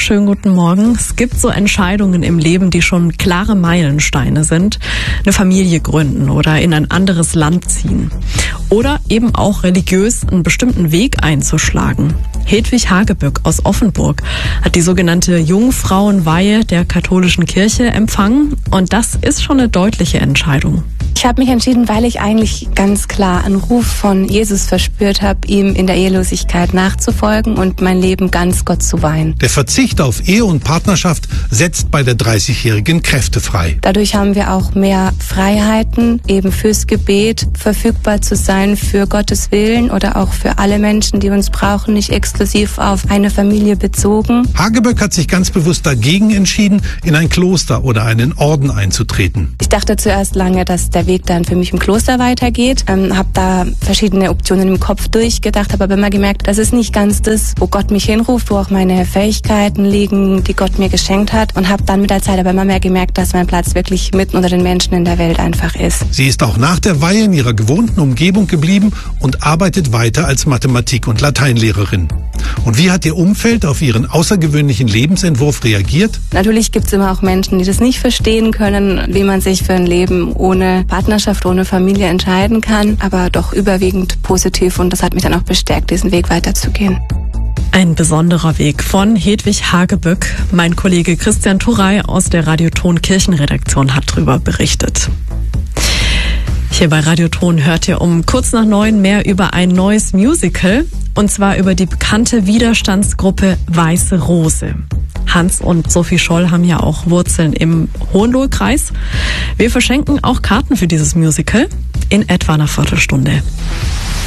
schönen guten Morgen. Es gibt so Entscheidungen im Leben, die schon klare Meilensteine sind. Eine Familie gründen oder in ein anderes Land ziehen. Oder eben auch religiös einen bestimmten Weg einzuschlagen. Hedwig Hagebück aus Offenburg hat die sogenannte Jungfrauenweihe der katholischen Kirche empfangen. Und das ist schon eine deutliche Entscheidung. Ich habe mich entschieden, weil ich eigentlich ganz klar einen Ruf von Jesus verspürt habe, ihm in der Ehelosigkeit nachzufolgen und mein Leben ganz Gott zu weihen. Der Verzicht auf Ehe und Partnerschaft setzt bei der 30-Jährigen Kräfte frei. Dadurch haben wir auch mehr Freiheiten, eben fürs Gebet verfügbar zu sein, für Gottes Willen oder auch für alle Menschen, die uns brauchen, nicht exklusiv auf eine Familie bezogen. Hagebück hat sich ganz bewusst dagegen entschieden, in ein Kloster oder einen Orden einzutreten. Ich dachte zuerst lange, dass der Weg dann für mich im Kloster weitergeht. Habe da verschiedene Optionen im Kopf durchgedacht, habe aber immer gemerkt, das ist nicht ganz das, wo Gott mich hinruft, wo auch meine Fähigkeiten liegen, die Gott mir geschenkt hat. Und habe dann mit der Zeit aber immer mehr gemerkt, dass mein Platz wirklich mitten unter den Menschen in der Welt einfach ist. Sie ist auch nach der Weihe in ihrer gewohnten Umgebung geblieben und arbeitet weiter als Mathematik- und Lateinlehrerin. Und wie hat ihr Umfeld auf ihren außergewöhnlichen Lebensentwurf reagiert? Natürlich gibt es immer auch Menschen, die das nicht verstehen können, wie man sich für ein Leben ohne Partnerschaft, ohne Familie entscheiden kann, aber doch überwiegend positiv, und das hat mich dann auch bestärkt, diesen Weg weiterzugehen. Ein besonderer Weg von Hedwig Hagebück. Mein Kollege Christian Turey aus der Radioton Kirchenredaktion hat darüber berichtet. Hier bei Radioton hört ihr um kurz nach 9 mehr über ein neues Musical, und zwar über die bekannte Widerstandsgruppe Weiße Rose. Hans und Sophie Scholl haben ja auch Wurzeln im Hohenlohe-Kreis. Wir verschenken auch Karten für dieses Musical in etwa einer Viertelstunde.